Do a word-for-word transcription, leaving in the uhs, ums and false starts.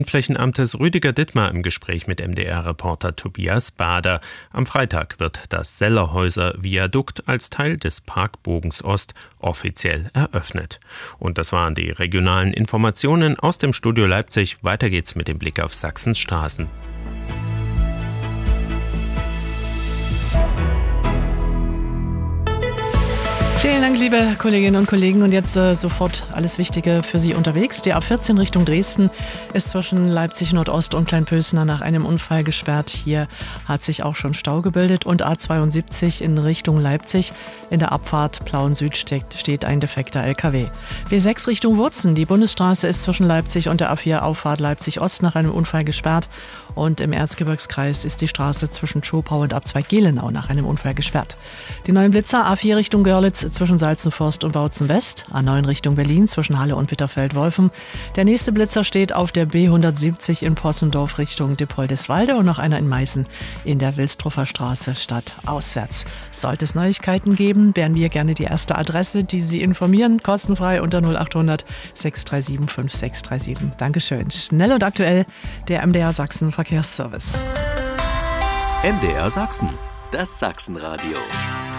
Flächenamtes Rüdiger Dittmar im Gespräch mit M D R-Reporter Tobias Bader. Am Freitag wird das Sellerhäuser Viadukt als Teil des Parkbogens Ost offiziell eröffnet. Und das waren die regionalen Informationen aus dem Studio Leipzig. Weiter geht's mit dem Blick auf Sachsens Straßen. Vielen Dank, liebe Kolleginnen und Kollegen. Und jetzt äh, sofort alles Wichtige für Sie unterwegs. Die A vierzehn Richtung Dresden ist zwischen Leipzig Nordost und Kleinpösner nach einem Unfall gesperrt. Hier hat sich auch schon Stau gebildet. Und A zweiundsiebzig in Richtung Leipzig. In der Abfahrt Plauen Süd steht, steht ein defekter L K W. B sechs Richtung Wurzen. Die Bundesstraße ist zwischen Leipzig und der A vier Auffahrt Leipzig Ost nach einem Unfall gesperrt. Und im Erzgebirgskreis ist die Straße zwischen Schopau und Abzweig Gelenau nach einem Unfall gesperrt. Die neuen Blitzer A vier Richtung Görlitz zwischen Salzenforst und Bautzen West, A neun Richtung Berlin zwischen Halle und Bitterfeld-Wolfen. Der nächste Blitzer steht auf der B hundertsiebzig in Possendorf Richtung Diepoldeswalde und noch einer in Meißen in der Wilstruffer Straße stadtauswärts. Sollte es Neuigkeiten geben, wären wir gerne die erste Adresse, die Sie informieren, kostenfrei unter null achthundert sechs drei sieben fünf sechs drei sieben. Dankeschön. Schnell und aktuell der M D R Sachsen Verkehrsservice. M D R Sachsen, das Sachsenradio.